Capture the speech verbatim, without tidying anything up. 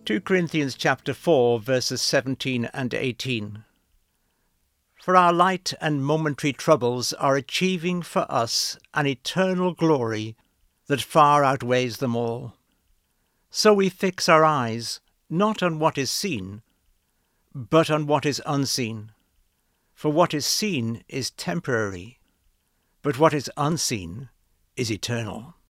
Second Corinthians chapter four, verses seventeen and eighteen. For our light and momentary troubles are achieving for us an eternal glory that far outweighs them all. So we fix our eyes not on what is seen, but on what is unseen. For what is seen is temporary, but what is unseen is eternal.